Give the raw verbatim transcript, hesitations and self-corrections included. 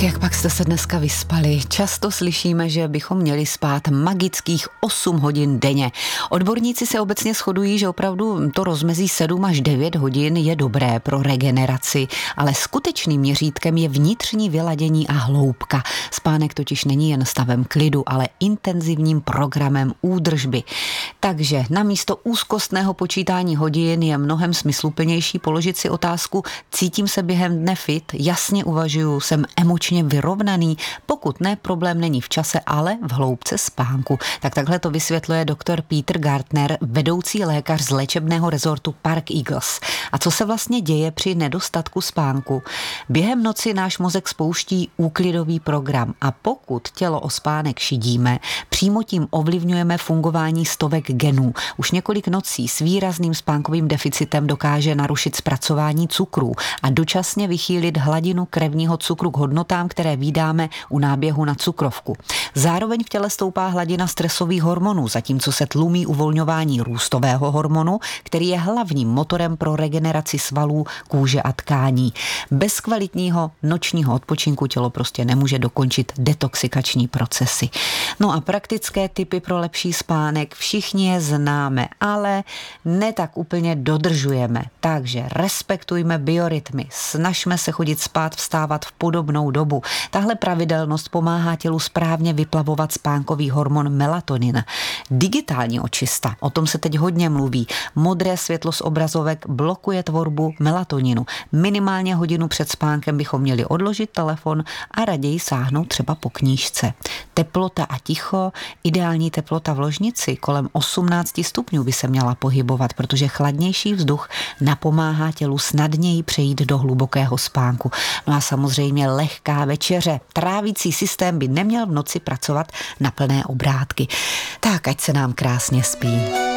Tak jak pak jste se dneska vyspali? Často slyšíme, že bychom měli spát magických osm hodin denně. Odborníci se obecně shodují, že opravdu to rozmezí sedm až devět hodin je dobré pro regeneraci, ale skutečným měřítkem je vnitřní vyladění a hloubka. Spánek totiž není jen stavem klidu, ale intenzivním programem údržby. Takže namísto úzkostného počítání hodin je mnohem smysluplnější položit si otázku: cítím se během dne fit, jasně uvažuju, jsem emočně vyrovnaný, pokud ne, problém není v čase, ale v hloubce spánku. Tak takhle to vysvětluje doktor Peter Gartner, vedoucí lékař z léčebného rezortu Park Eagles. A co se vlastně děje při nedostatku spánku? Během noci náš mozek spouští úklidový program a pokud tělo o spánek šidíme, přímo tím ovlivňujeme fungování stovek genů. Už několik nocí s výrazným spánkovým deficitem dokáže narušit zpracování cukrů a dočasně vychýlit hladinu krevního cukru k hodnotám, které vídáme u náběhu na cukrovku. Zároveň v těle stoupá hladina stresových hormonů, zatímco se tlumí uvolňování růstového hormonu, který je hlavním motorem pro regeneraci svalů, kůže a tkání. Bez kvalitního nočního odpočinku tělo prostě nemůže dokončit detoxikační procesy. No a praktické tipy pro lepší spánek všichni je známe, ale ne tak úplně dodržujeme. Takže respektujme biorytmy, snažme se chodit spát, vstávat v podobnou dobu. Tahle pravidelnost pomáhá tělu správně vyplavovat spánkový hormon melatonin. Digitální očista, o tom se teď hodně mluví. Modré světlo z obrazovek blokuje tvorbu melatoninu. Minimálně hodinu před spánkem bychom měli odložit telefon a raději sáhnout třeba po knížce. Teplota a ticho, ideální teplota v ložnici kolem osmnáct stupňů by se měla pohybovat, protože chladnější vzduch napomáhá tělu snadněji přejít do hlubokého spánku. No a samozřejmě lehká večeře. Trávící systém by neměl v noci pracovat na plné obrátky. Tak ať se nám krásně spí.